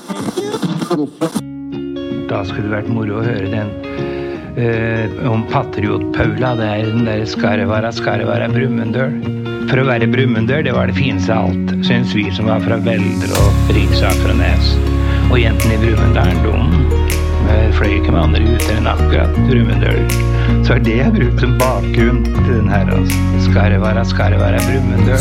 Da skulle det vært moro å høre den om Patriot-Paula, det den der Skarvara Brumunddøl. For å være Brumunddøl, det var det fineste av alt, synes vi som var fra Velder og Ringsaker og Nes. Og jentene i Brumunddølen, de fløy ikke med andre ute enn akkurat Brumunddøl. Så det jeg brukt som bakgrunn til den her, Skarvara Brumunddøl.